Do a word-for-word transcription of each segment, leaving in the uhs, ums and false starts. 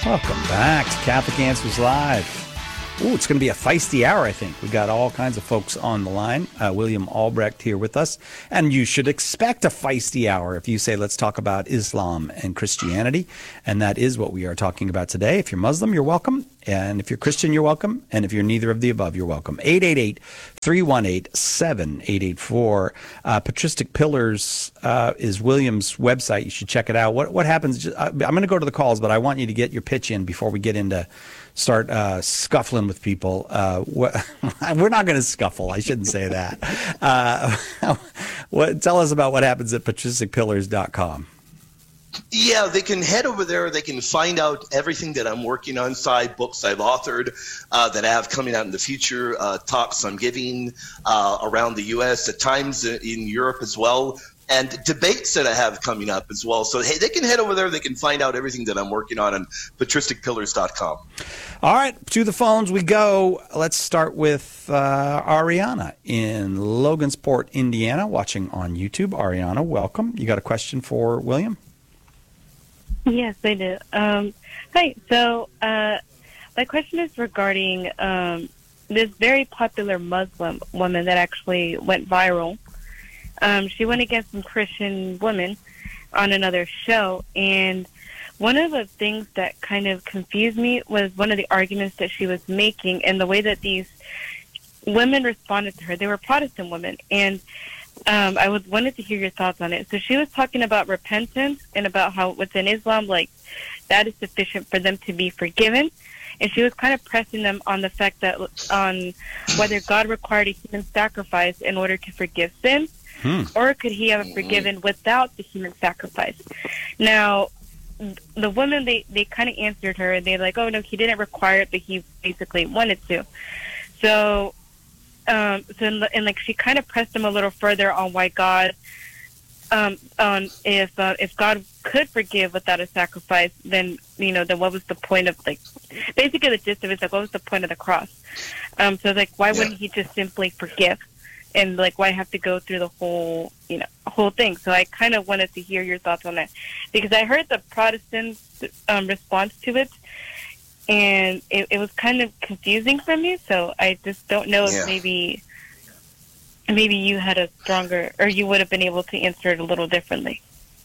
Welcome back to Catholic Answers Live. Ooh, it's going to be a feisty hour, I think. We got all kinds of folks on the line. Uh, William Albrecht here with us. And you should expect a feisty hour if you say, let's talk about Islam and Christianity. And that is what we are talking about today. If you're Muslim, you're welcome. And if you're Christian, you're welcome. And if you're neither of the above, you're welcome. eight eight eight, three one eight, seven eight eight four. Uh, Patristic Pillars uh, is William's website. You should check it out. What, what happens? I'm going to go to the calls, but I want you to get your pitch in before we get into start uh, scuffling with people. Uh, what, we're not going to scuffle. I shouldn't say that. Uh, what, tell us about what happens at patristic pillars dot com. Yeah, they can head over there. They can find out everything that I'm working on, side books I've authored, uh, that I have coming out in the future, uh, talks I'm giving uh, around the U S, at times in Europe as well, and debates that I have coming up as well. So, hey, they can head over there. They can find out everything that I'm working on on patristic pillars dot com. All right, to the phones we go. Let's start with uh, Ariana in Logansport, Indiana, watching on YouTube. Ariana, welcome. You got a question for William? Yes, I do. Um, hi. So uh, my question is regarding um, this very popular Muslim woman that actually went viral. Um, she went against some Christian women on another show, and one of the things that kind of confused me was one of the arguments that she was making and the way that these women responded to her. They were Protestant women, and um, I was wanted to hear your thoughts on it. So she was talking about repentance and about how within Islam, like, that is sufficient for them to be forgiven. And she was kind of pressing them on the fact that on whether God required a human sacrifice in order to forgive sins, hmm. or could he have forgiven without the human sacrifice? Now, the women, they, they kind of answered her. They're like, oh, no, he didn't require it, but he basically wanted to. So, um, so and like she kind of pressed them a little further on why God, um, on if uh, if God could forgive without a sacrifice, then, you know, then what was the point of, like, basically the gist of it is like, what was the point of the cross? Um, so like, why yeah. wouldn't he just simply forgive? And like, why have to go through the whole, you know, whole thing? So I kind of wanted to hear your thoughts on that, because I heard the Protestant um, response to it, and it, it was kind of confusing for me. So I just don't know yeah. if maybe, maybe you had a stronger, or you would have been able to answer it a little differently.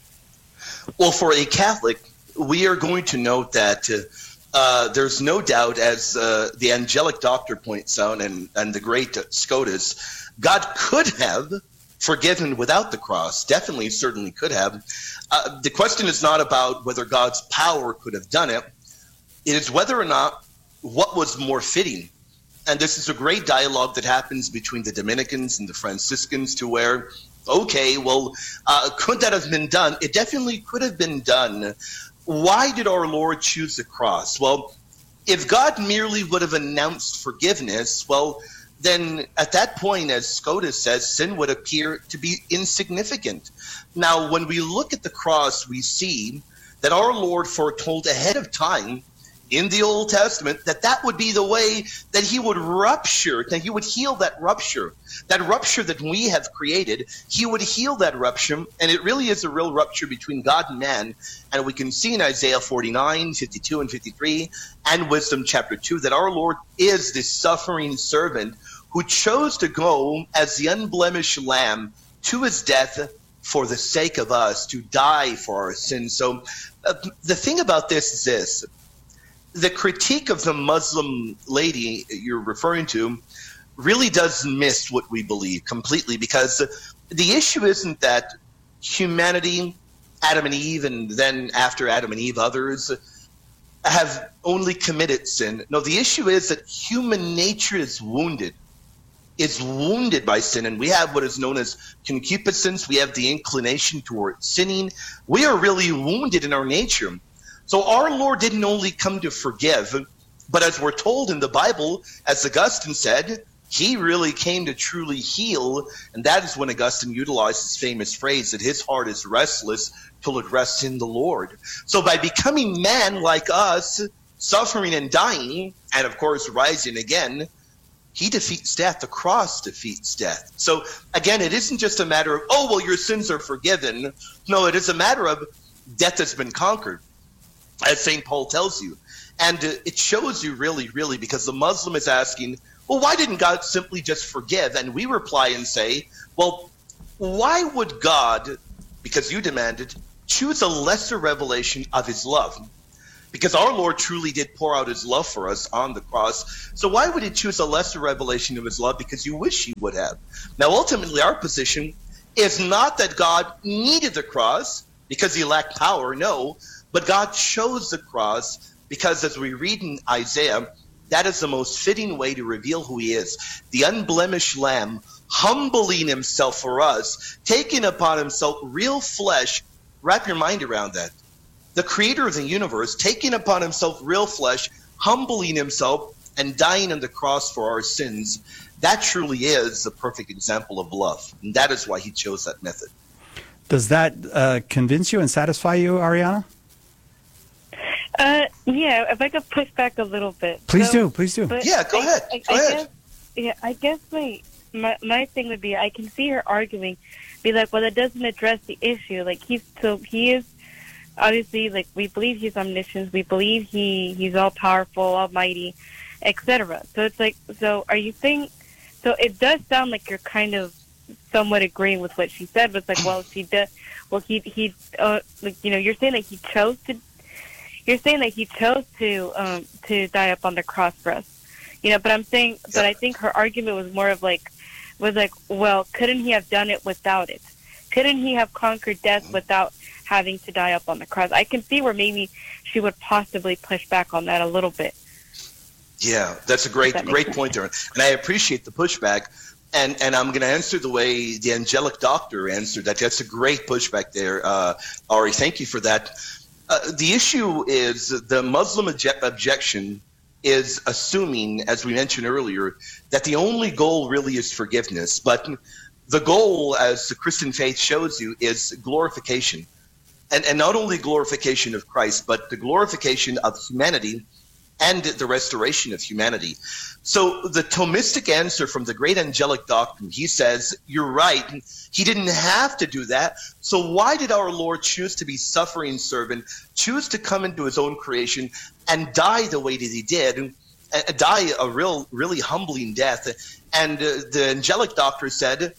Well, for a Catholic, we are going to note that uh, there's no doubt, as uh, the angelic doctor points out, and, and the great Scotus, God could have forgiven without the cross. Definitely, certainly could have. Uh, the question is not about whether God's power could have done it. It is whether or not what was more fitting. And this is a great dialogue that happens between the Dominicans and the Franciscans, to where, okay, well, uh, could that have been done? It definitely could have been done. Why did our Lord choose the cross? Well, if God merely would have announced forgiveness, well, then at that point, as Scotus says, sin would appear to be insignificant. Now, when we look at the cross, we see that our Lord foretold ahead of time in the Old Testament that that would be the way that he would rupture, that he would heal that rupture, that rupture that we have created. He would heal that rupture, and it really is a real rupture between God and man. And we can see in Isaiah forty-nine, fifty-two, and fifty-three, and Wisdom chapter two, that our Lord is this suffering servant who chose to go as the unblemished lamb to his death for the sake of us, to die for our sins. So uh, the thing about this is this. The critique of the Muslim lady you're referring to really does miss what we believe completely, because the issue isn't that humanity, Adam and Eve, and then after Adam and Eve, others, have only committed sin. No, the issue is that human nature is wounded. It's wounded by sin, and we have what is known as concupiscence. We have the inclination toward sinning. We are really wounded in our nature. So our Lord didn't only come to forgive, but as we're told in the Bible, as Augustine said, he really came to truly heal. And that is when Augustine utilized his famous phrase that his heart is restless till it rests in the Lord. So by becoming man like us, suffering and dying, and of course rising again, he defeats death. The cross defeats death. So again, it isn't just a matter of, oh, well, your sins are forgiven. No, it is a matter of death has been conquered. as Saint Paul tells you. And uh, it shows you really, really, because the Muslim is asking, well, why didn't God simply just forgive? And we reply and say, well, why would God, because you demanded, choose a lesser revelation of his love? Because our Lord truly did pour out his love for us on the cross. So why would he choose a lesser revelation of his love? Because you wish he would have. Now, ultimately, our position is not that God needed the cross because he lacked power, no, but God chose the cross because, as we read in Isaiah, that is the most fitting way to reveal who he is. The unblemished lamb, humbling himself for us, taking upon himself real flesh. Wrap your mind around that. The creator of the universe, taking upon himself real flesh, humbling himself, and dying on the cross for our sins. That truly is the perfect example of love. And that is why he chose that method. Does that uh, convince you and satisfy you, Ariana? Uh, yeah, if I could push back a little bit. Please So- do, please do. but Yeah, go I- ahead. I, Go I ahead. Guess, yeah, I guess my, my my thing would be I can see her arguing, be like, well, that doesn't address the issue. Like he's so he is obviously like we believe he's omniscient, we believe he he's all powerful, almighty, et cetera. So it's like, so are you saying? So it does sound like you're kind of somewhat agreeing with what she said. But it's like, well, she did. Well, he he uh, like you know, you're saying that he chose to. You're saying that he chose to um, to die up on the cross for us, you know. But I'm saying, but I think her argument was more of like, was like, well, couldn't he have done it without it? Couldn't he have conquered death without having to die up on the cross? I can see where maybe she would possibly push back on that a little bit. Yeah, that's a great, That makes great sense. point there. And I appreciate the pushback. And and I'm going to answer the way the angelic doctor answered that. That's a great pushback there, uh, Ari. Thank you for that. Uh, the issue is the Muslim obje- objection is assuming, as we mentioned earlier, that the only goal really is forgiveness. But the goal, as the Christian faith shows you, is glorification. And, and not only glorification of Christ, but the glorification of humanity and the restoration of humanity. So the Thomistic answer from the great angelic doctrine, he says, you're right, he didn't have to do that. So why did our Lord choose to be suffering servant, choose to come into his own creation and die the way that he did, and die a real, really humbling death? And uh, the angelic doctor said,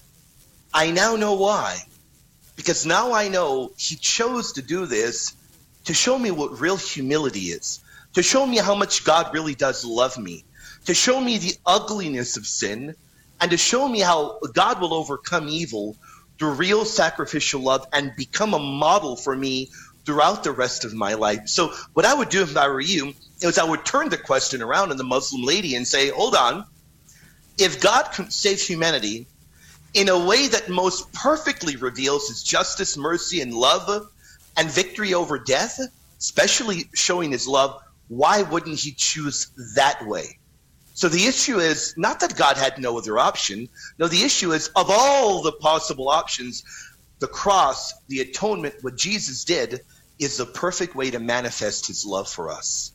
I now know why. Because now I know he chose to do this to show me what real humility is, to show me how much God really does love me, to show me the ugliness of sin, and to show me how God will overcome evil through real sacrificial love and become a model for me throughout the rest of my life. So what I would do if I were you is I would turn the question around on the Muslim lady and say, hold on, if God can save humanity in a way that most perfectly reveals his justice, mercy, and love and victory over death, especially showing his love, why wouldn't he choose that way? So the issue is not that God had no other option. No, the issue is of all the possible options, the cross, the atonement, what Jesus did is the perfect way to manifest his love for us.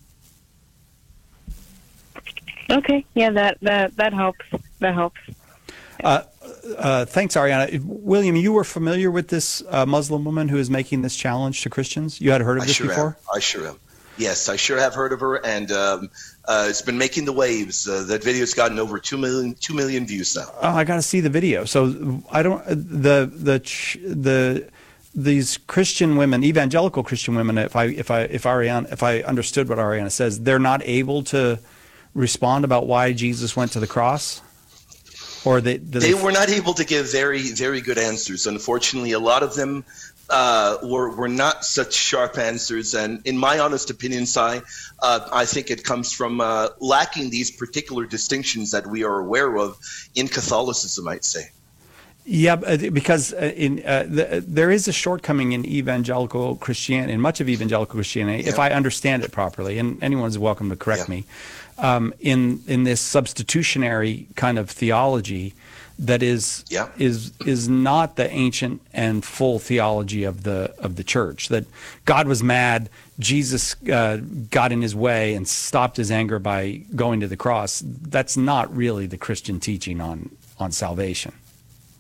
Okay, yeah, that that that helps. That helps. Uh, uh, thanks, Ariana. William, you were familiar with this uh, Muslim woman who is making this challenge to Christians? You had heard of I this sure before? am. I sure am. Yes, I sure have heard of her, and um, uh, it's been making the waves. Uh, that video's gotten over two million, two million views now. Oh, I got to see the video. So I don't the the ch- the these Christian women, evangelical Christian women. If I if I if Ariana if I understood what Ariana says, they're not able to respond about why Jesus went to the cross, or they do They they, were not able to give very, very good answers. Unfortunately, a lot of them uh, were were not such sharp answers. And in my honest opinion, Si, uh, I think it comes from uh, lacking these particular distinctions that we are aware of in Catholicism, I'd say. Yeah, because in uh, the, there is a shortcoming in evangelical Christianity, in much of evangelical Christianity, Yeah. if I understand it properly, and anyone's welcome to correct Yeah. me, um, in in this substitutionary kind of theology that is Yeah. is is not the ancient and full theology of the of the church. That God was mad, Jesus uh, got in his way and stopped his anger by going to the cross. That's not really the Christian teaching on on salvation.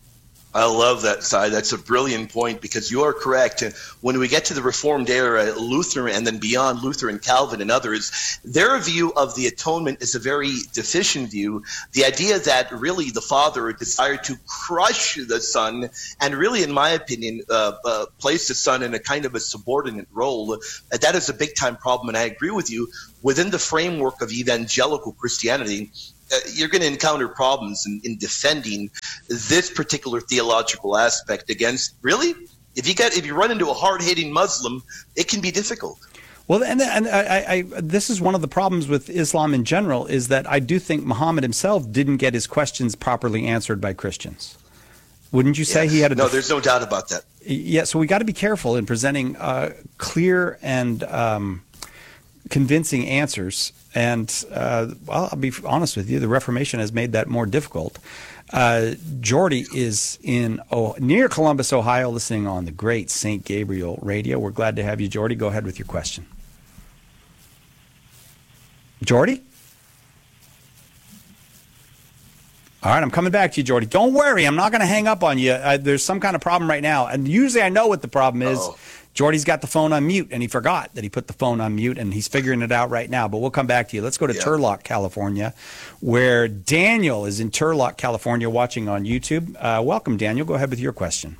I love that side. That's a brilliant point, because you are correct. When we get to the Reformed era, Luther and then beyond Luther and Calvin and others, their view of the atonement is a very deficient view. The idea that really the Father desired to crush the Son and really, in my opinion, uh, uh, place the Son in a kind of a subordinate role, uh, that is a big time problem. And I agree with you. Within the framework of evangelical Christianity, Uh, you're going to encounter problems in, in defending this particular theological aspect against, really, if you get if you run into a hard-hitting Muslim, it can be difficult. Well, and, and I, I, this is one of the problems with Islam in general, is that I do think Muhammad himself didn't get his questions properly answered by Christians. Wouldn't you say yeah. he had a... No, def- there's no doubt about that. Yeah, so we got to be careful in presenting uh, clear and um, convincing answers. And uh, well, I'll be honest with you, the Reformation has made that more difficult. Uh, Jordy is in oh, near Columbus, Ohio, listening on the great Saint Gabriel radio. We're glad to have you, Jordy. Go ahead with your question. Jordy? All right, I'm coming back to you, Jordy. Don't worry, I'm not going to hang up on you. Uh, there's some kind of problem right now. And usually I know what the problem is. Uh-oh. Jordy's got the phone on mute, and he forgot that he put the phone on mute, and he's figuring it out right now. But we'll come back to you. Let's go to yeah. Turlock, California, where Daniel is in Turlock, California, watching on YouTube. Uh, welcome, Daniel. Go ahead with your question.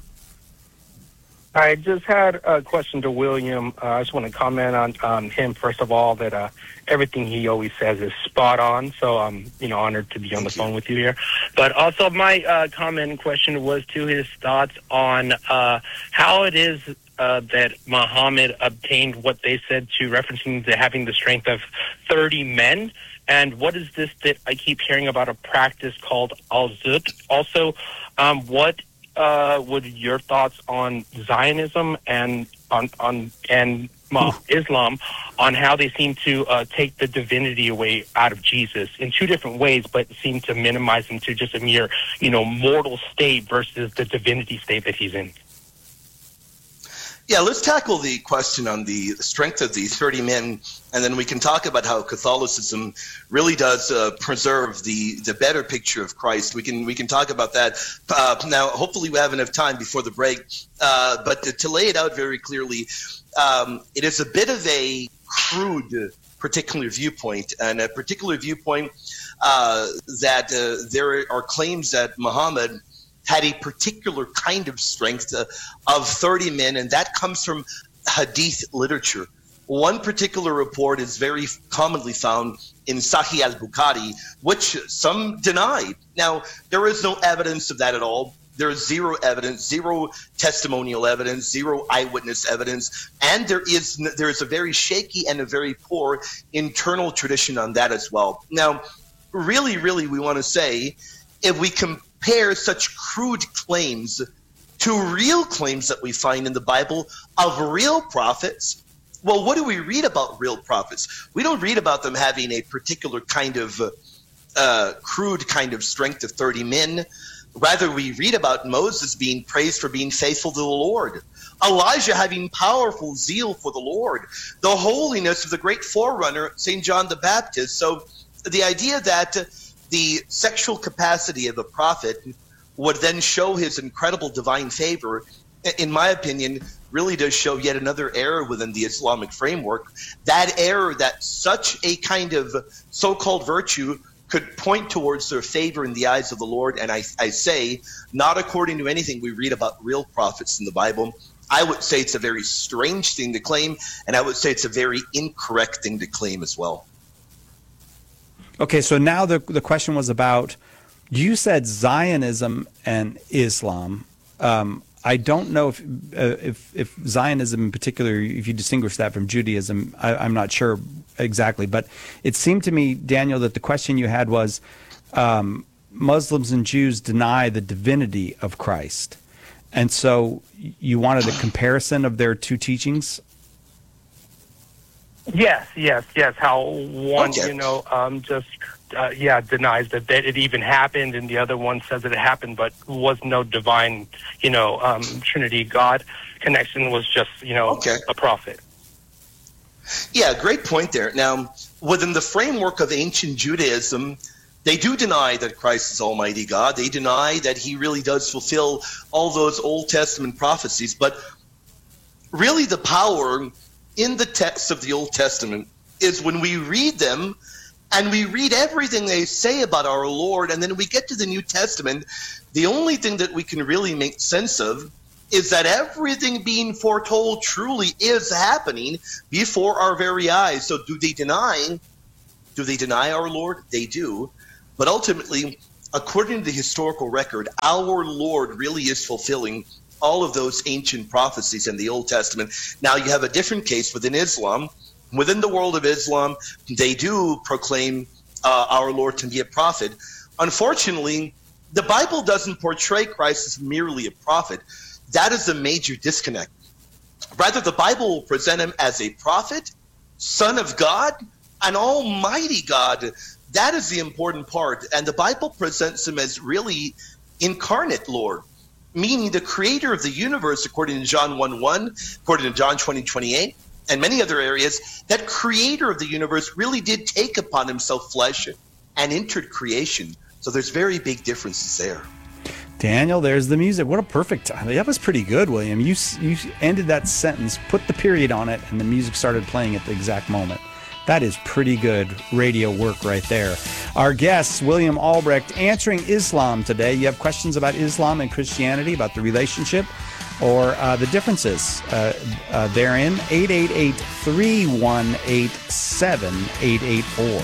I just had a question to William. Uh, I just want to comment on um, him, first of all, that uh, everything he always says is spot on. So I'm, you know, honored to be on the phone with you here. But also my uh, comment and question was to his thoughts on uh, how it is uh, that Muhammad obtained what they said to referencing to having the strength of thirty men. And what is this that I keep hearing about, a practice called al-Zut? Also, um, what Uh, would your thoughts on Zionism and on on and uh, Islam on how they seem to uh, take the divinity away out of Jesus in two different ways, but seem to minimize him to just a mere, you know, mortal state versus the divinity state that he's in? Yeah, let's tackle the question on the strength of the thirty men, and then we can talk about how Catholicism really does uh, preserve the, the better picture of Christ. We can we can talk about that. Uh, now, hopefully we have enough time before the break, uh, but to, to lay it out very clearly, um, it is a bit of a crude particular viewpoint, and a particular viewpoint uh, that uh, there are claims that Muhammad had a particular kind of strength uh, of thirty men, and that comes from hadith literature. One particular report is very commonly found in Sahih al-Bukhari, which some denied. Now, there is no evidence of that at all. There is zero evidence, zero testimonial evidence, zero eyewitness evidence, and there is there is a very shaky and a very poor internal tradition on that as well. Now, really, really, we want to say, if we can compare such crude claims to real claims that we find in the Bible of real prophets, well, what do we read about real prophets? We don't read about them having a particular kind of uh, crude kind of strength of thirty men. Rather, we read about Moses being praised for being faithful to the Lord, Elijah having powerful zeal for the Lord, the holiness of the great forerunner, Saint John the Baptist. So the idea that uh, the sexual capacity of a prophet would then show his incredible divine favor, in my opinion, really does show yet another error within the Islamic framework. That error that such a kind of so-called virtue could point towards their favor in the eyes of the Lord. And I, I say, not according to anything we read about real prophets in the Bible. I would say it's a very strange thing to claim, and I would say it's a very incorrect thing to claim as well. Okay, so now the the question was about, you said Zionism and Islam. Um, I don't know if, uh, if if Zionism in particular, if you distinguish that from Judaism, I, I'm not sure exactly. But it seemed to me, Daniel, that the question you had was, um, Muslims and Jews deny the divinity of Christ. And so you wanted a comparison of their two teachings? Yes, yes, yes. How one, okay. you know, um, just, uh, yeah, denies that, that it even happened, and the other one says that it happened, but was no divine, you know, um, Trinity God connection, was just, you know, okay. a prophet. Yeah, great point there. Now, within the framework of ancient Judaism, They do deny that Christ is Almighty God. They deny that he really does fulfill all those Old Testament prophecies. But really the power in the text of the Old Testament is when we read them and we read everything they say about our Lord, and then we get to the New Testament, the only thing that we can really make sense of is that everything being foretold truly is happening before our very eyes. So do they deny, do they deny our Lord? They do. But ultimately, according to the historical record, our Lord really is fulfilling all of those ancient prophecies in the Old Testament. Now, you have a different case within Islam. Within the world of Islam, they do proclaim uh, our Lord to be a prophet. Unfortunately, the Bible doesn't portray Christ as merely a prophet. That is a major disconnect. Rather, the Bible will present him as a prophet, Son of God, and Almighty God. That is the important part. And the Bible presents him as really incarnate Lord, meaning the creator of the universe, according to John one one, according to John twenty twenty-eight, and many other areas. That creator of the universe really did take upon himself flesh and entered creation. So there's very big differences there. Daniel, there's the music. What a perfect time. That was pretty good, William. You, you ended that sentence, put the period on it, and the music started playing at the exact moment. That is pretty good radio work right there. Our guest, William Albrecht, answering Islam today. You have questions about Islam and Christianity, about the relationship or uh, the differences uh, uh, therein. eight eight eight, three one eight, seven eight eight four.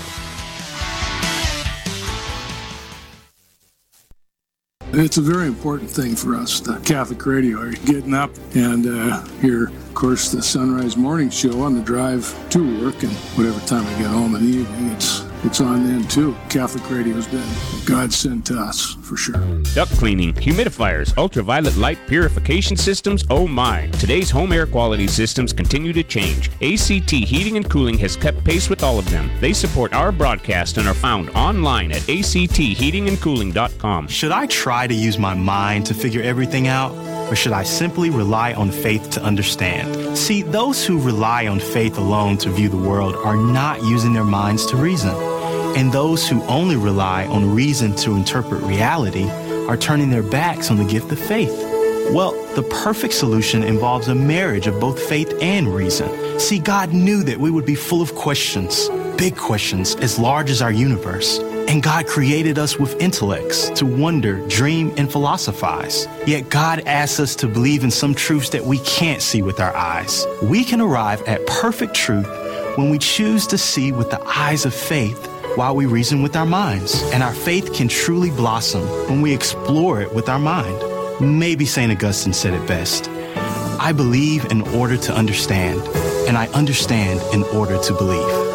It's a very important thing for us, the Catholic radio. Are you getting up and uh, hear, of course, the Sunrise Morning Show on the drive to work, and whatever time I get home in the evening, it's it's on then too. Catholic radio's been God sent to us, for sure. Duct cleaning, humidifiers, ultraviolet light purification systems, oh my. Today's home air quality systems continue to change. A C T Heating and Cooling has kept pace with all of them. They support our broadcast and are found online at A C T heating and cooling dot com. Should I try to use my mind to figure everything out? Or should I simply rely on faith to understand? See, those who rely on faith alone to view the world are not using their minds to reason. And those who only rely on reason to interpret reality are turning their backs on the gift of faith. Well, the perfect solution involves a marriage of both faith and reason. See, God knew that we would be full of questions, big questions as large as our universe. And God created us with intellects to wonder, dream, and philosophize. Yet God asks us to believe in some truths that we can't see with our eyes. We can arrive at perfect truth when we choose to see with the eyes of faith while we reason with our minds. And our faith can truly blossom when we explore it with our mind. Maybe Saint Augustine said it best. I believe in order to understand, and I understand in order to believe.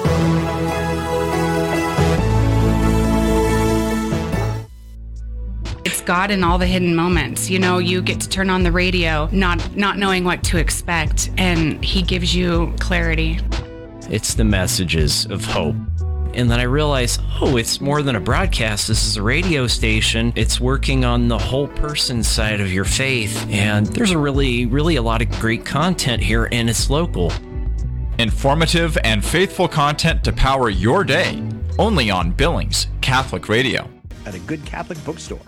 God in all the hidden moments. You know, you get to turn on the radio, not not knowing what to expect, and he gives you clarity. It's the messages of hope. And then I realized, oh, it's more than a broadcast. This is a radio station. It's working on the whole person side of your faith. And there's a really, really a lot of great content here, and it's local. Informative and faithful content to power your day. Only on Billings Catholic Radio. At a good Catholic bookstore.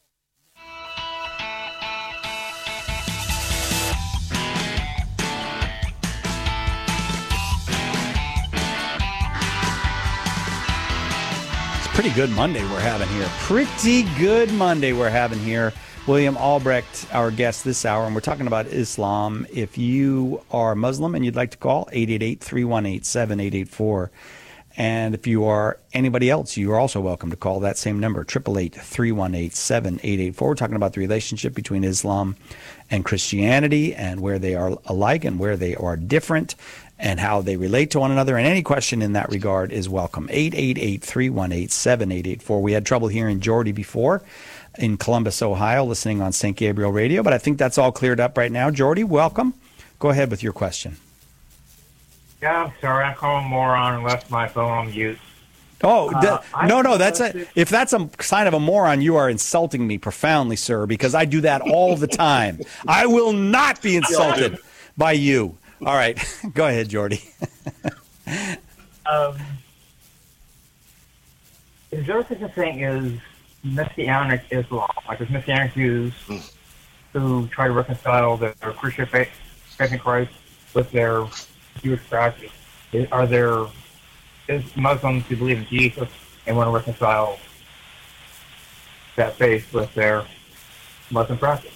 Pretty good Monday we're having here. Pretty good Monday we're having here. William Albrecht, our guest this hour, and we're talking about Islam. If you are Muslim and you'd like to call, eight eight eight, three one eight, seven eight eight four. And if you are anybody else, you are also welcome to call that same number, eight eight eight, three one eight, seven eight eight four. We're talking about the relationship between Islam and Christianity and where they are alike and where they are different, and how they relate to one another. And any question in that regard is welcome. eight eight eight, three one eight, seven eight eight four. We had trouble hearing Jordy before in Columbus, Ohio, listening on Saint Gabriel Radio, but I think that's all cleared up right now. Jordy, welcome. Go ahead with your question. Yeah, I'm sorry. I called a moron and left my phone on mute. Oh, uh, th- no, no, that's a, if that's a sign of a moron, you are insulting me profoundly, sir, because I do that all the time. I will not be insulted by you. All right, go ahead, Jordy. um, is there such a thing as Messianic Islam? Like there's Messianic Jews Mm. who try to reconcile their Christian faith, faith in Christ with their Jewish practice. Is- Are there is Muslims who believe in Jesus and want to reconcile that faith with their Muslim practice?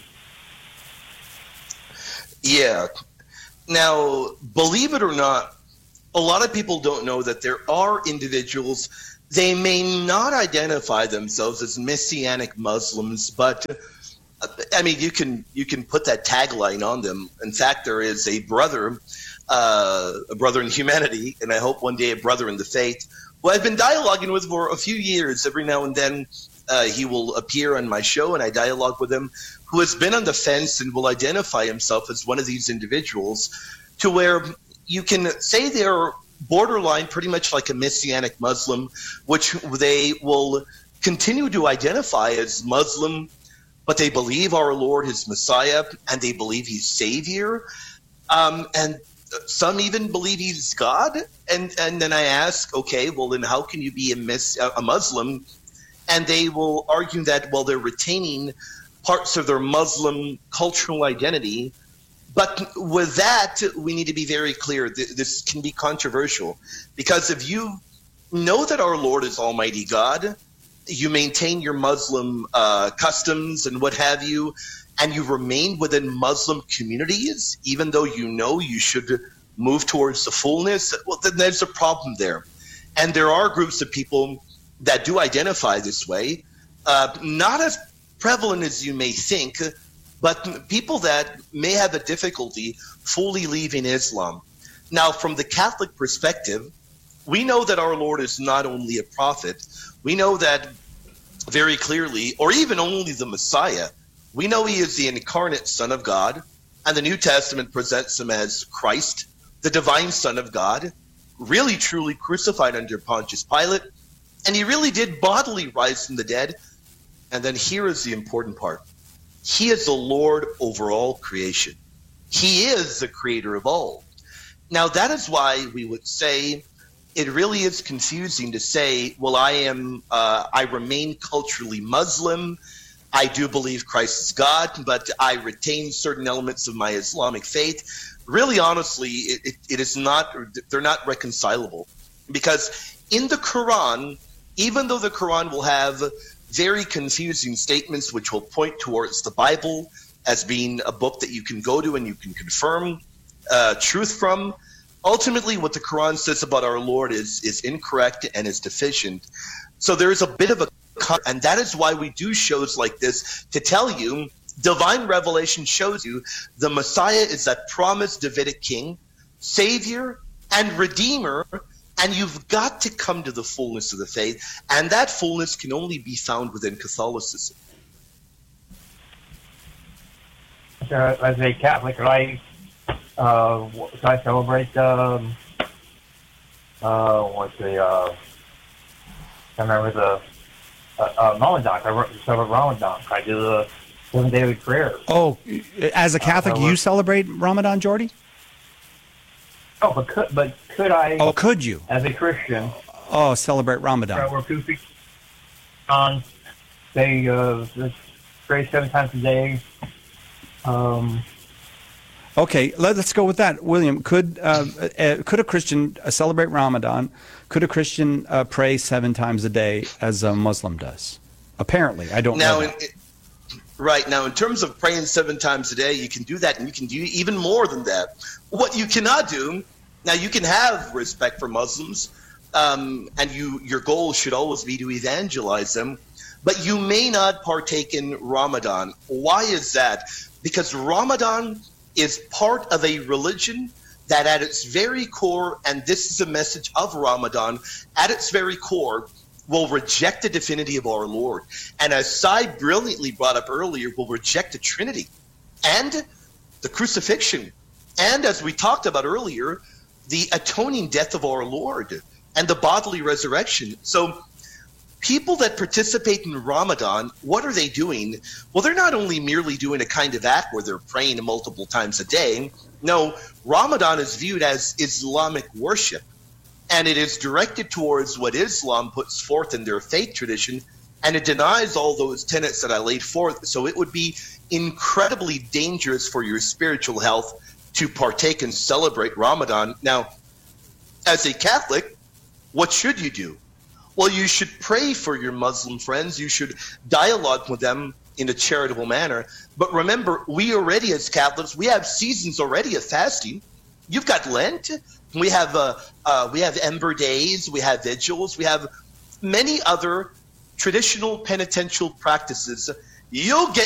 Yeah. Now, believe it or not, a lot of people don't know that there are individuals, they may not identify themselves as Messianic Muslims, but uh, I mean, you can you can put that tagline on them. In fact, there is a brother, uh, a brother in humanity, and I hope one day a brother in the faith, who I've been dialoguing with for a few years. Every now and then uh, he will appear on my show, and I dialogue with him, who has been on the fence and will identify himself as one of these individuals, to where you can say they're borderline pretty much like a Messianic Muslim, which they will continue to identify as Muslim, but they believe our Lord is Messiah, and they believe he's Savior, um, and some even believe he's God. And, and then I ask, okay, well then how can you be a, mis- a Muslim? And they will argue that, well, they're retaining parts of their Muslim cultural identity. But with that, we need to be very clear. This can be controversial, because if you know that our Lord is Almighty God, you maintain your Muslim uh, customs and what have you, and you remain within Muslim communities, even though you know you should move towards the fullness, well, then there's a problem there. And there are groups of people that do identify this way, uh, not as prevalent as you may think, but people that may have a difficulty fully leaving Islam. Now, from the Catholic perspective, we know that our Lord is not only a prophet. We know that very clearly, or even only the Messiah. We know he is the incarnate Son of God, and the New Testament presents him as Christ, the divine Son of God, really truly crucified under Pontius Pilate, and he really did bodily rise from the dead. And then here is the important part. He is the Lord over all creation. He is the creator of all. Now, that is why we would say it really is confusing to say, well, I am, uh, I remain culturally Muslim. I do believe Christ is God, but I retain certain elements of my Islamic faith. Really, honestly, it, it, it is not, they're not reconcilable. Because in the Quran, even though the Quran will have very confusing statements which will point towards the Bible as being a book that you can go to and you can confirm uh, truth from, ultimately what the Quran says about our Lord is is incorrect and is deficient. So there is a bit of a, and that is why we do shows like this, to tell you divine revelation shows you the Messiah is that promised Davidic king, savior, and redeemer. And you've got to come to the fullness of the faith, and that fullness can only be found within Catholicism. Uh, as a Catholic, I uh, I celebrate um, uh, what's the uh, I remember the uh, uh, Ramadan. I celebrate Ramadan. I do the seven daily prayers. Oh, as a Catholic, uh, you celebrate Ramadan, Jordy? Oh, but could, but could I? Oh, could you? As a Christian. Oh, celebrate Ramadan. We're Kufi. On they uh, pray seven times a day. Um. Okay, let, let's go with that, William. Could uh, uh, could a Christian uh, celebrate Ramadan? Could a Christian uh, pray seven times a day as a Muslim does? Apparently, I don't now, know. That. In, right now, in terms of praying seven times a day, you can do that, and you can do even more than that. What you cannot do, now you can have respect for Muslims, um, and you your goal should always be to evangelize them, but you may not partake in Ramadan. Why is that? Because Ramadan is part of a religion that at its very core, and this is a message of Ramadan, at its very core, will reject the divinity of our Lord. And as Sai brilliantly brought up earlier, will reject the Trinity and the crucifixion. And as we talked about earlier, the atoning death of our Lord and the bodily resurrection. So people that participate in Ramadan, what are they doing? Well, they're not only merely doing a kind of act where they're praying multiple times a day. No, Ramadan is viewed as Islamic worship. and it is directed towards what Islam puts forth in their faith tradition, and it denies all those tenets that I laid forth. So it would be incredibly dangerous for your spiritual health to partake and celebrate Ramadan. Now, as a Catholic, what should you do? Well, you should pray for your Muslim friends. You should dialogue with them in a charitable manner. But remember, we already, as Catholics, we have seasons already of fasting. You've got Lent. We have uh, uh, we have Ember Days. We have vigils. We have many other traditional penitential practices. You'll get